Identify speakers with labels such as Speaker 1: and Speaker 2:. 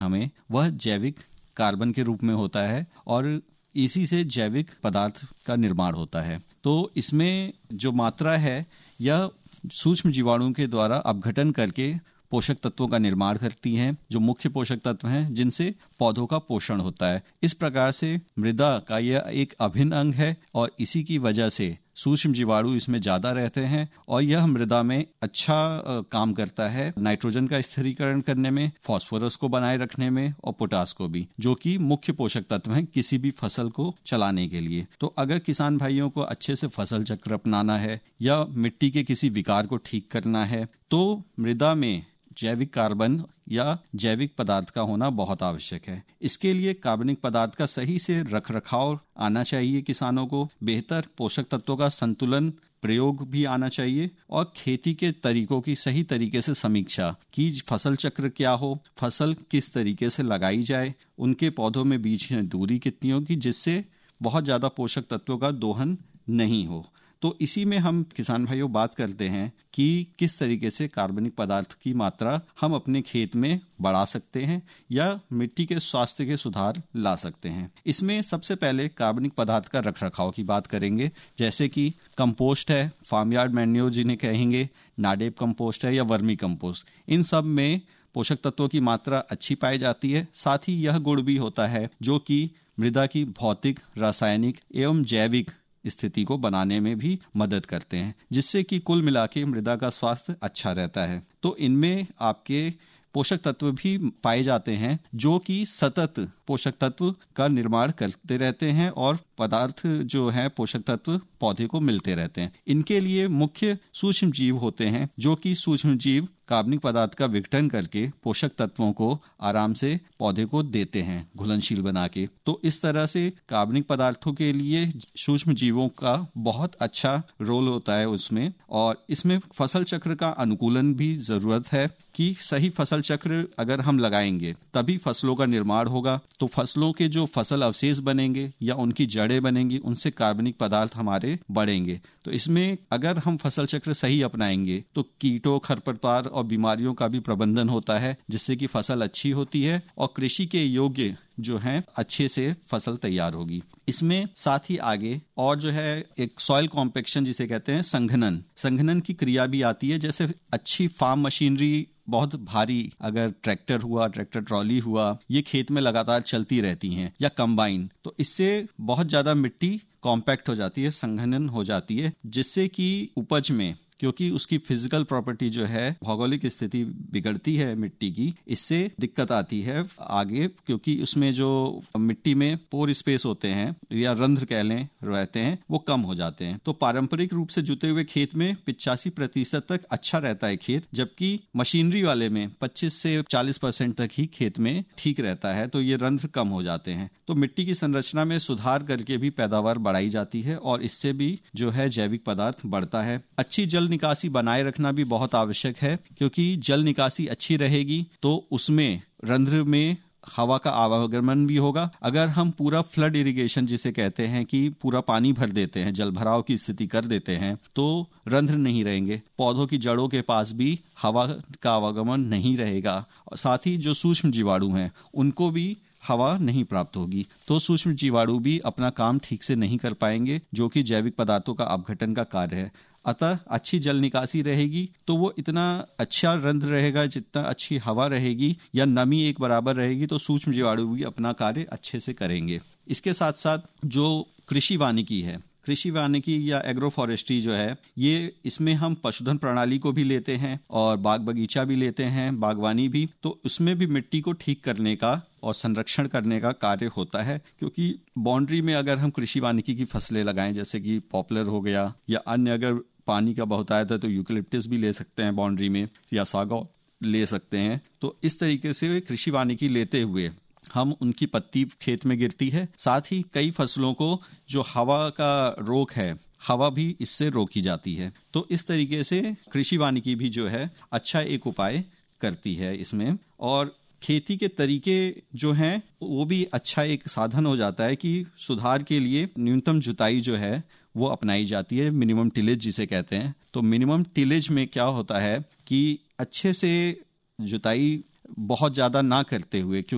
Speaker 1: हमें वह जैविक कार्बन के रूप में होता है और इसी से जैविक पदार्थ का निर्माण होता है। तो इसमें जो मात्रा है यह सूक्ष्म जीवाणुओं के द्वारा अपघटन करके पोषक तत्वों का निर्माण करती हैं, जो मुख्य पोषक तत्व हैं जिनसे पौधों का पोषण होता है। इस प्रकार से मृदा का यह एक अभिन्न अंग है और इसी की वजह से सूक्ष्म जीवाणु इसमें ज्यादा रहते हैं और यह मृदा में अच्छा काम करता है नाइट्रोजन का स्थिरीकरण करने में, फास्फोरस को बनाए रखने में और पोटास को भी, जो कि मुख्य पोषक तत्व हैं किसी भी फसल को चलाने के लिए। तो अगर किसान भाइयों को अच्छे से फसल चक्र अपनाना है या मिट्टी के किसी विकार को ठीक करना है तो मृदा में जैविक कार्बन या जैविक पदार्थ का होना बहुत आवश्यक है। इसके लिए कार्बनिक पदार्थ का सही से रखरखाव आना चाहिए किसानों को, बेहतर पोषक तत्वों का संतुलन प्रयोग भी आना चाहिए और खेती के तरीकों की सही तरीके से समीक्षा कि फसल चक्र क्या हो, फसल किस तरीके से लगाई जाए, उनके पौधों में बीच में दूरी कितनी होगी जिससे बहुत ज्यादा पोषक तत्वों का दोहन नहीं हो। तो इसी में हम किसान भाइयों बात करते हैं कि किस तरीके से कार्बनिक पदार्थ की मात्रा हम अपने खेत में बढ़ा सकते हैं या मिट्टी के स्वास्थ्य के सुधार ला सकते हैं। इसमें सबसे पहले कार्बनिक पदार्थ का रखरखाव की बात करेंगे, जैसे कि कंपोस्ट है, फार्म यार्ड मैन्योर जिन्हें कहेंगे, नाडेप कंपोस्ट है या वर्मी कंपोस्ट। इन सब में पोषक तत्वों की मात्रा अच्छी पाई जाती है। साथ ही यह गुण भी होता है जो कि मृदा की भौतिक, रासायनिक एवं जैविक स्थिति को बनाने में भी मदद करते हैं, जिससे कि कुल मिला के मृदा का स्वास्थ्य अच्छा रहता है। तो इनमें आपके पोषक तत्व भी पाए जाते हैं जो कि सतत पोषक तत्व का निर्माण करते रहते हैं और पदार्थ जो है पोषक तत्व पौधे को मिलते रहते हैं। इनके लिए मुख्य सूक्ष्म जीव होते हैं जो कि सूक्ष्म जीव कार्बनिक पदार्थ का विघटन करके पोषक तत्वों को आराम से पौधे को देते हैं घुलनशील बना के। तो इस तरह से कार्बनिक पदार्थों के लिए सूक्ष्म जीवों का बहुत अच्छा रोल होता है उसमें। और इसमें फसल चक्र का अनुकूलन भी जरूरत है कि सही फसल चक्र अगर हम लगाएंगे तभी फसलों का निर्माण होगा। तो फसलों के जो फसल अवशेष बनेंगे या उनकी जड़ें बनेंगी उनसे कार्बनिक पदार्थ हमारे बढ़ेंगे। तो इसमें अगर हम फसल चक्र सही अपनाएंगे तो कीटों, खरपतवार और बीमारियों का भी प्रबंधन होता है, जिससे कि फसल अच्छी होती है और कृषि के योग्य जो है अच्छे से फसल तैयार होगी। इसमें साथ ही आगे और जो है एक सॉइल कॉम्पेक्शन जिसे कहते हैं संघनन की क्रिया भी आती है। जैसे अच्छी फार्म मशीनरी बहुत भारी, अगर ट्रैक्टर हुआ, ट्रैक्टर ट्रॉली हुआ, ये खेत में लगातार चलती रहती हैं या कंबाइन, तो इससे बहुत ज्यादा मिट्टी कॉम्पैक्ट हो जाती है, संघनन हो जाती है, जिससे कि उपज में, क्योंकि उसकी फिजिकल प्रॉपर्टी जो है, भौगोलिक स्थिति बिगड़ती है मिट्टी की, इससे दिक्कत आती है आगे, क्योंकि उसमें जो मिट्टी में पोर स्पेस होते हैं या रंध्र कह लें रहते हैं वो कम हो जाते हैं। तो पारंपरिक रूप से जुते हुए खेत में 85% तक अच्छा रहता है खेत, जबकि मशीनरी वाले में 25 से 40% तक ही खेत में ठीक रहता है। तो ये रंध्र कम हो जाते हैं। तो मिट्टी की संरचना में सुधार करके भी पैदावार बढ़ाई जाती है और इससे भी जो है जैविक पदार्थ बढ़ता है। अच्छी जल निकासी बनाए रखना भी बहुत आवश्यक है, क्योंकि जल निकासी अच्छी रहेगी तो उसमें रंध्र में हवा का आवागमन भी होगा। अगर हम पूरा फ्लड इरिगेशन जिसे कहते हैं कि पूरा पानी भर देते हैं, जल भराव की स्थिति कर देते हैं, तो रंध्र नहीं रहेंगे, पौधों की जड़ों के पास भी हवा का आवागमन नहीं रहेगा और साथ ही जो सूक्ष्म जीवाणु हैं उनको भी हवा नहीं प्राप्त होगी। तो सूक्ष्म जीवाणु भी अपना काम ठीक से नहीं कर पाएंगे, जो कि जैविक पदार्थों का अपघटन का कार्य है। अतः अच्छी जल निकासी रहेगी तो वो इतना अच्छा रंध्र रहेगा, जितना अच्छी हवा रहेगी या नमी एक बराबर रहेगी तो सूक्ष्म जीवाणु भी अपना कार्य अच्छे से करेंगे। इसके साथ साथ जो कृषि वानिकी है, कृषि वानिकी या एग्रो फॉरेस्ट्री जो है, ये इसमें हम पशुधन प्रणाली को भी लेते हैं और बाग बगीचा भी लेते हैं, बागवानी भी। तो उसमें भी मिट्टी को ठीक करने का और संरक्षण करने का कार्य होता है, क्योंकि बाउंड्री में अगर हम कृषि वानिकी की फसलें लगाएं, जैसे कि पॉपुलर हो गया या अन्य, अगर पानी का बहुत आया था तो यूकेलिप्टस भी ले सकते हैं बाउंड्री में या सागौन ले सकते हैं। तो इस तरीके से कृषि वानिकी लेते हुए हम उनकी पत्ती खेत में गिरती है। साथ ही कई फसलों को जो हवा का रोक है, हवा भी इससे रोकी जाती है। तो इस तरीके से कृषि वानिकी भी जो है अच्छा एक उपाय करती है इसमें। और खेती के तरीके जो हैं वो भी अच्छा एक साधन हो जाता है कि सुधार के लिए न्यूनतम जुताई जो है वो अपनाई जाती है, मिनिमम टिलेज जिसे कहते हैं। तो मिनिमम टिलेज में क्या होता है कि अच्छे से जुताई बहुत ज्यादा ना करते हुए,